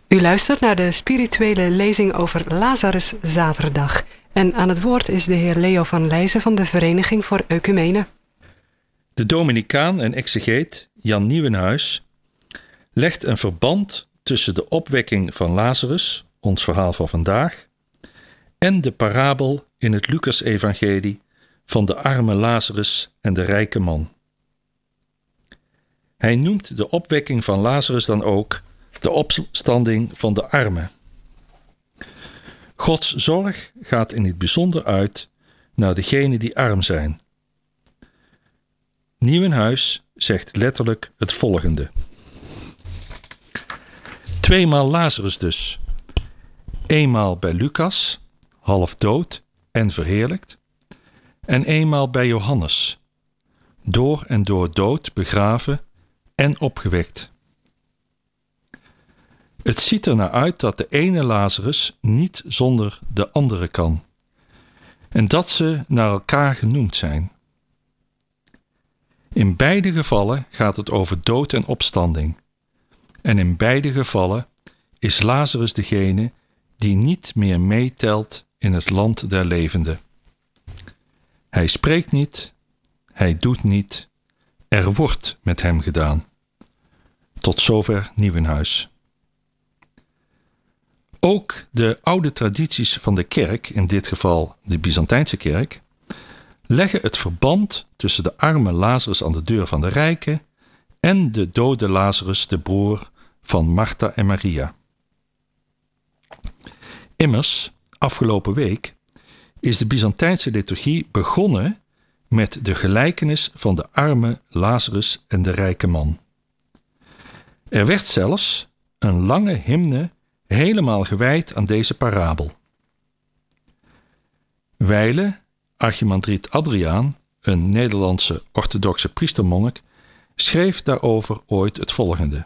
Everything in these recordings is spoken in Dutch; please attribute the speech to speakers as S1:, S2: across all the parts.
S1: U luistert naar de spirituele lezing over Lazarus Zaterdag. En aan het woord is de heer Leo van Leijzen van de Vereniging voor Ecumene.
S2: De dominicaan en exegeet Jan Nieuwenhuis legt een verband tussen de opwekking van Lazarus, ons verhaal van vandaag, en de parabel in het Lucas-evangelie van de arme Lazarus en de rijke man. Hij noemt de opwekking van Lazarus dan ook de opstanding van de armen. Gods zorg gaat in het bijzonder uit naar degenen die arm zijn. Nieuwenhuis zegt letterlijk het volgende. 2-maal Lazarus dus. 1-maal bij Lucas, half dood en verheerlijkt. En 1-maal bij Johannes, door en door dood, begraven en opgewekt. Het ziet er naar uit dat de ene Lazarus niet zonder de andere kan. En dat ze naar elkaar genoemd zijn. In beide gevallen gaat het over dood en opstanding. En in beide gevallen is Lazarus degene die niet meer meetelt in het land der levenden. Hij spreekt niet, hij doet niet, er wordt met hem gedaan. Tot zover Nieuwenhuis. Ook de oude tradities van de kerk, in dit geval de Byzantijnse kerk, leggen het verband tussen de arme Lazarus aan de deur van de rijken en de dode Lazarus, de broer van Martha en Maria. Immers, afgelopen week is de Byzantijnse liturgie begonnen met de gelijkenis van de arme Lazarus en de rijke man. Er werd zelfs een lange hymne helemaal gewijd aan deze parabel. Wijle Archimandriet Adriaan, een Nederlandse orthodoxe priestermonnik, schreef daarover ooit het volgende.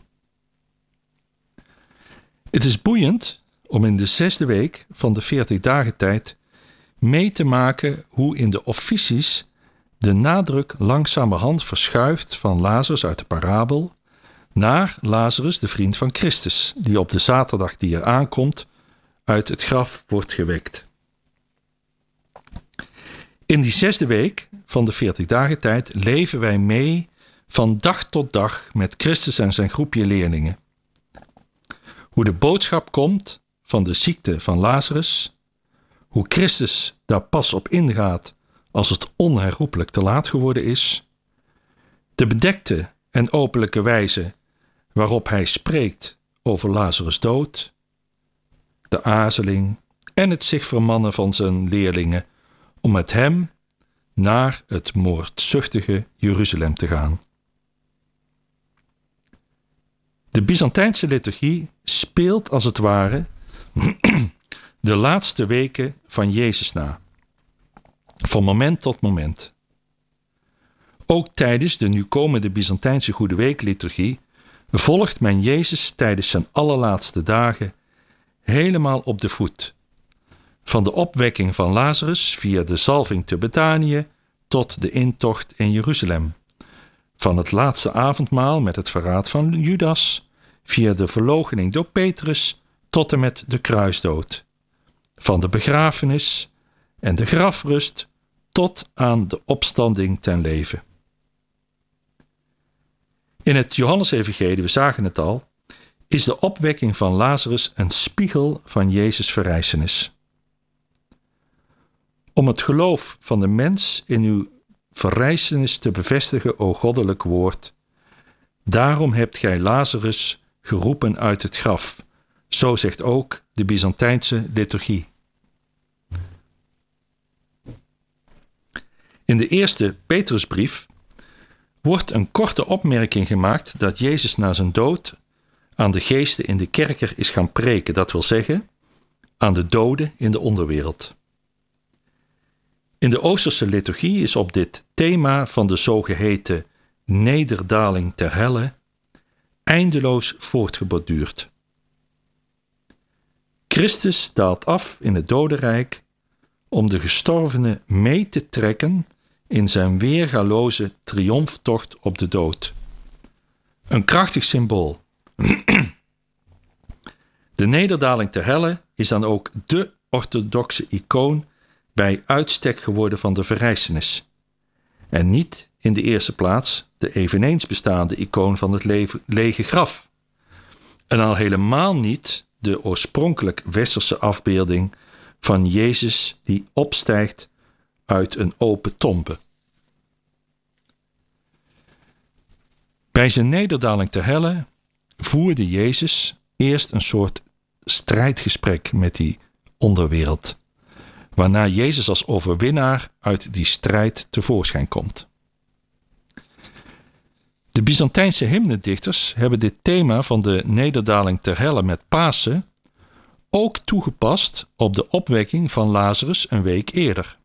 S2: Het is boeiend om in de 6e week van de 40 dagen tijd mee te maken hoe in de officies de nadruk langzamerhand verschuift van Lazarus uit de parabel naar Lazarus, de vriend van Christus, die op de zaterdag die er aankomt uit het graf wordt gewekt. In die 6e week van de 40 dagen tijd leven wij mee van dag tot dag met Christus en zijn groepje leerlingen. Hoe de boodschap komt van de ziekte van Lazarus, hoe Christus daar pas op ingaat als het onherroepelijk te laat geworden is, de bedekte en openlijke wijze waarop hij spreekt over Lazarus' dood, de aarzeling en het zich vermannen van zijn leerlingen om met hem naar het moordzuchtige Jeruzalem te gaan. De Byzantijnse liturgie speelt als het ware de laatste weken van Jezus na, van moment tot moment. Ook tijdens de nu komende Byzantijnse Goede Week liturgie volgt men Jezus tijdens zijn allerlaatste dagen helemaal op de voet. Van de opwekking van Lazarus via de zalving te Betanië tot de intocht in Jeruzalem. Van het laatste avondmaal met het verraad van Judas via de verloochening door Petrus tot en met de kruisdood. Van de begrafenis en de grafrust tot aan de opstanding ten leven. In het Johannes-evangelie, we zagen het al, is de opwekking van Lazarus een spiegel van Jezus' verrijzenis. Om het geloof van de mens in uw verrijzenis te bevestigen, o goddelijk woord, daarom hebt gij Lazarus geroepen uit het graf. Zo zegt ook de Byzantijnse liturgie. In de eerste Petrusbrief wordt een korte opmerking gemaakt dat Jezus na zijn dood aan de geesten in de kerker is gaan preken, dat wil zeggen, aan de doden in de onderwereld. In de Oosterse liturgie is op dit thema van de zogeheten nederdaling ter helle eindeloos voortgeborduurd. Christus daalt af in het dodenrijk om de gestorvenen mee te trekken in zijn weergaloze triomftocht op de dood. Een krachtig symbool. De De nederdaling ter helle is dan ook de orthodoxe icoon bij uitstek geworden van de verrijzenis. En niet in de eerste plaats de eveneens bestaande icoon van het lege graf. En al helemaal niet de oorspronkelijk westerse afbeelding van Jezus die opstijgt uit een open tombe. Bij zijn nederdaling ter helle voerde Jezus eerst een soort strijdgesprek met die onderwereld, waarna Jezus als overwinnaar uit die strijd tevoorschijn komt. De Byzantijnse hymnedichters hebben dit thema van de nederdaling ter helle met Pasen ook toegepast op de opwekking van Lazarus een week eerder.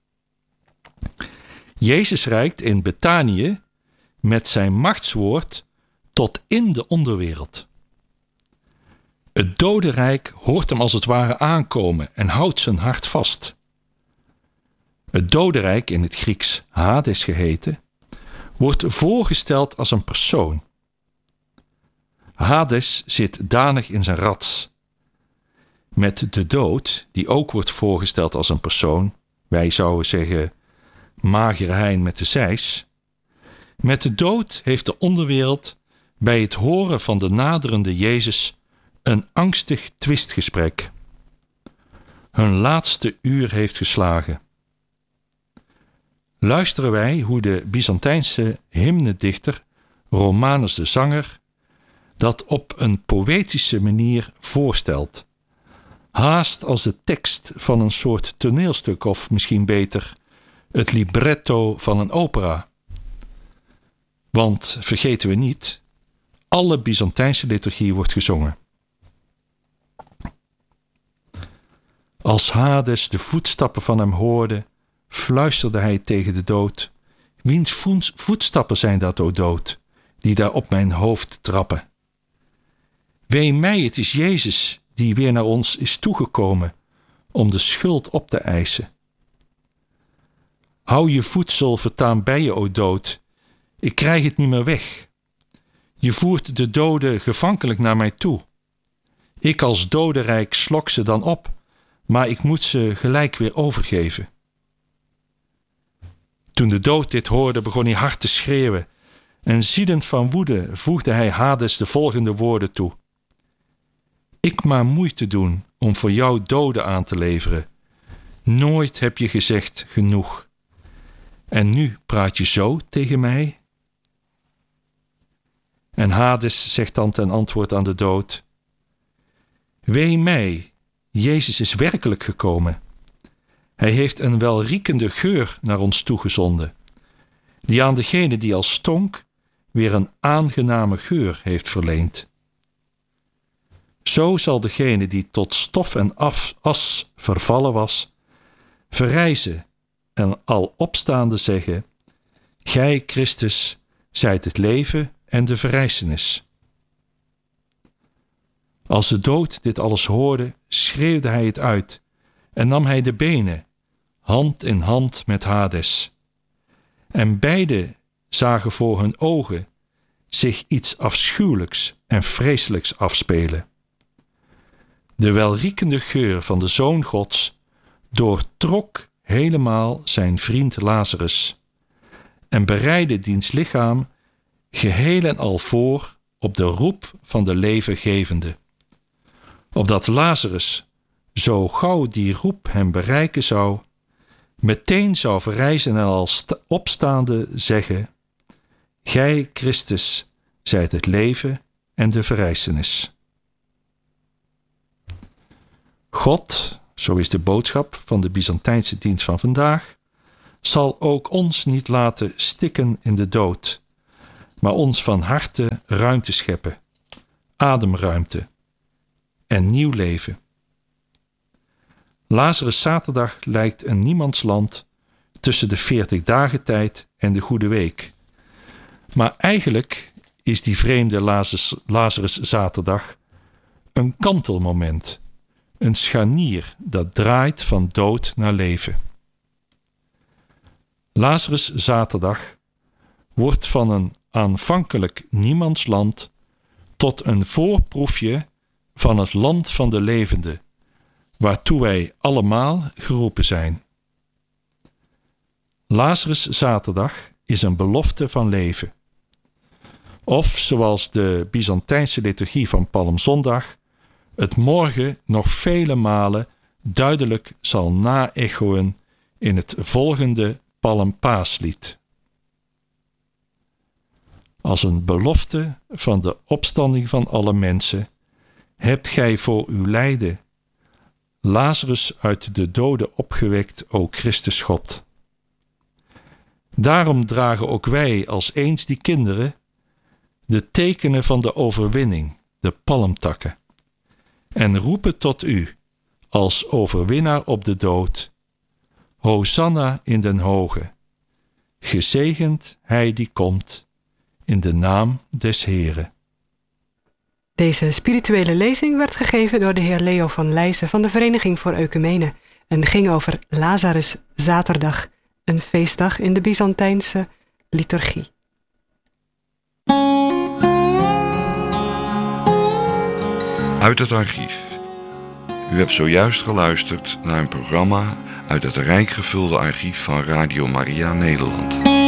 S2: Jezus reikt in Betanië met zijn machtswoord tot in de onderwereld. Het dodenrijk hoort hem als het ware aankomen en houdt zijn hart vast. Het dodenrijk, in het Grieks Hades geheten, wordt voorgesteld als een persoon. Hades zit danig in zijn rats. Met de dood, die ook wordt voorgesteld als een persoon, wij zouden zeggen magere hein met de zeis. Met de dood heeft de onderwereld bij het horen van de naderende Jezus een angstig twistgesprek. Hun laatste uur heeft geslagen. Luisteren wij hoe de Byzantijnse hymnedichter Romanus de Zanger dat op een poëtische manier voorstelt. Haast als de tekst van een soort toneelstuk of misschien beter het libretto van een opera. Want, vergeten we niet, alle Byzantijnse liturgie wordt gezongen. Als Hades de voetstappen van hem hoorde, fluisterde hij tegen de dood: wiens voetstappen zijn dat, o dood, die daar op mijn hoofd trappen? Wee mij, het is Jezus die weer naar ons is toegekomen om de schuld op te eisen. Hou je voedsel voortaan bij je, o dood, ik krijg het niet meer weg. Je voert de doden gevankelijk naar mij toe. Ik als dodenrijk slok ze dan op, maar ik moet ze gelijk weer overgeven. Toen de dood dit hoorde, begon hij hard te schreeuwen en ziedend van woede voegde hij Hades de volgende woorden toe: ik maar moeite doen om voor jou doden aan te leveren. Nooit heb je gezegd genoeg. En nu praat je zo tegen mij? En Hades zegt dan ten antwoord aan de dood: wee mij, Jezus is werkelijk gekomen. Hij heeft een welriekende geur naar ons toegezonden, die aan degene die al stonk weer een aangename geur heeft verleend. Zo zal degene die tot stof en as vervallen was, verrijzen en al opstaande zeggen: gij, Christus, zijt het leven en de verrijzenis. Als de dood dit alles hoorde, schreeuwde hij het uit en nam hij de benen, hand in hand met Hades. En beide zagen voor hun ogen zich iets afschuwelijks en vreselijks afspelen. De welriekende geur van de Zoon Gods doortrok helemaal zijn vriend Lazarus en bereidde diens lichaam geheel en al voor op de roep van de levengevende. Opdat Lazarus, zo gauw die roep hem bereiken zou, meteen zou verrijzen en al opstaande zeggen: gij, Christus, zijt het leven en de verrijzenis. God, zo is de boodschap van de Byzantijnse dienst van vandaag, zal ook ons niet laten stikken in de dood, maar ons van harte ruimte scheppen, ademruimte en nieuw leven. Lazarus Zaterdag lijkt een niemandsland tussen de 40 dagen tijd en de Goede Week. Maar eigenlijk is die vreemde Lazarus Zaterdag een kantelmoment, een scharnier dat draait van dood naar leven. Lazarus Zaterdag wordt van een aanvankelijk niemandsland tot een voorproefje van het land van de levenden, waartoe wij allemaal geroepen zijn. Lazarus zaterdag is een belofte van leven. Of zoals de Byzantijnse liturgie van Palmzondag het morgen nog vele malen duidelijk zal na-echoen in het volgende Palmpaaslied. Als een belofte van de opstanding van alle mensen hebt gij voor uw lijden Lazarus uit de doden opgewekt, o Christus God. Daarom dragen ook wij als eens die kinderen de tekenen van de overwinning, de palmtakken, en roepen tot u als overwinnaar op de dood: Hosanna in den hoge, gezegend hij die komt, in de naam des Heren.
S1: Deze spirituele lezing werd gegeven door de heer Leo van Leijzen van de Vereniging voor Ecumene en ging over Lazarus zaterdag, een feestdag in de Byzantijnse liturgie.
S3: Uit het archief. U hebt zojuist geluisterd naar een programma uit het rijk gevulde archief van Radio Maria Nederland.